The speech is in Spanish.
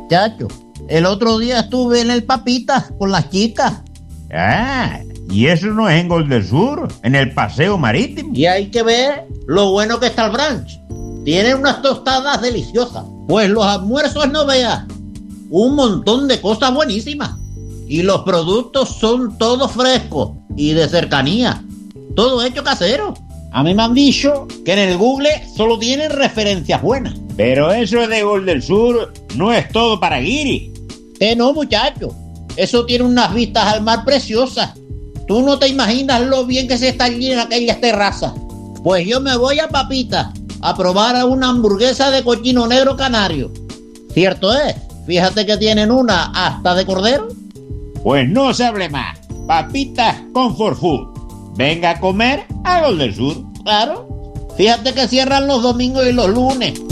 Chacho, el otro día estuve en el Papitas con las chicas. Ah, y eso no es en Gol del Sur, en el paseo marítimo. Y hay que ver lo bueno que está el brunch. Tienen unas tostadas deliciosas. Pues los almuerzos no veas. Un montón de cosas buenísimas. Y los productos son todos frescos y de cercanía. Todo hecho casero. A mí me han dicho que en el Google solo tienen referencias buenas. Pero eso de Gol del Sur no es todo para guiri. No, muchacho. Eso tiene unas vistas al mar preciosas. Tú no te imaginas lo bien que se está allí en aquellas terrazas. Pues yo me voy a Papitas a probar una hamburguesa de cochino negro canario. Cierto es, fíjate que tienen una hasta de cordero. Pues no se hable más. Papitas Comfort Food. Venga a comer a Gol del Sur. Claro, fíjate que cierran los domingos y los lunes.